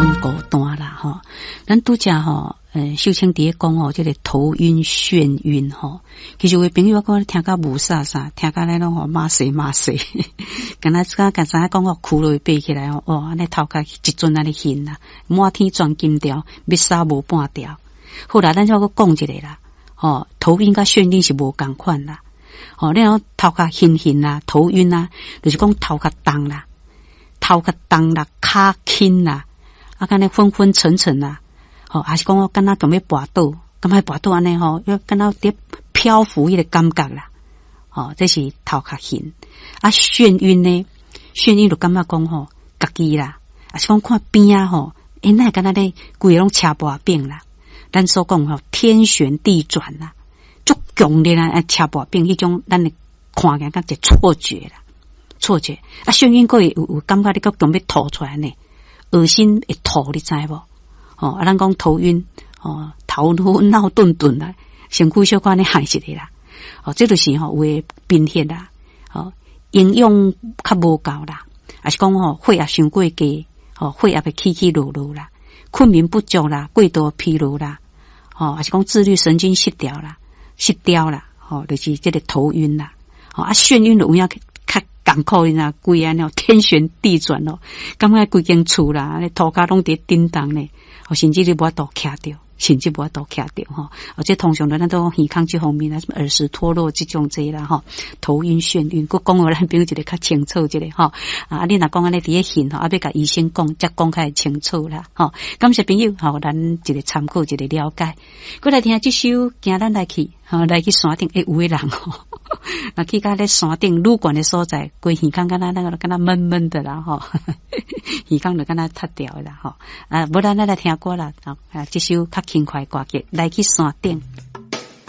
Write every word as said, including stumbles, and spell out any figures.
阮孤单啦吼。咱拄则吼，呃，秀清伫咧讲吼，即个头晕眩晕吼，其实有朋友讲听甲无啥啥，听甲咧拢吼马西马西，敢若刚刚才讲吼，哭落爬起来哦，哦，安尼头壳一阵安尼晕啦，满天钻金条，要杀无半条。后来咱再个讲一个啦，吼，头晕甲眩晕是无共款啦。哦，你讲头壳晕晕啦，头晕啦，就是讲头壳重啦，头壳重啦，骹轻啦，啊，敢若昏昏沉沉啦，哦，还是讲我敢若咁要跋倒，咁要跋倒安尼吼，要敢若伫漂浮迄个感觉啦，哦，这是头壳晕。啊，眩晕呢，眩晕就感觉讲吼，家己啦，啊是讲看边啊吼，因那敢若咧规个拢车跋柄啦，咱所讲吼天旋地转啦。足强烈啊！车跋柄迄种，咱的看起来甲一错觉啦，错觉啊！眩晕过有有感觉你个强要吐出来呢，恶心会吐，你知无？哦，啊，咱讲头晕哦，头昏脑顿顿啦，身躯小可呢害死你啦。哦，这就是吼有诶贫血啦，哦，营养较无够啦，还是讲吼血压伤过低，哦，血压会起起落落啦，困眠不足啦，过度疲劳啦，哦，还是讲自律神经失调啦。失调啦，吼、哦，就是这个头晕啦，哦啊眩晕就有影较艰苦呢，规安尼天旋地转咯，感觉规间厝啦，咧涂骹拢伫叮当呢，哦，甚至你无法度徛着，甚至无法度徛着吼，而且通常咱都耳康这方面啦，什么耳石脱落这种这啦吼，头晕眩晕，佮讲互咱朋友一个较清楚一个吼，啊，你若讲安尼伫咧现吼，啊，要甲医生讲，则讲较清楚啦吼。感谢朋友吼，咱一个参考，一个了解。过来听这首，行咱来去。吼，来去山顶，诶，有诶人吼，那去到咧山顶旅馆的所在，规耳孔敢若那个敢若闷闷的啦吼，耳孔就敢若塌掉啦吼，啊，无咱来听歌啦，啊，这首较轻快歌曲，来去山顶。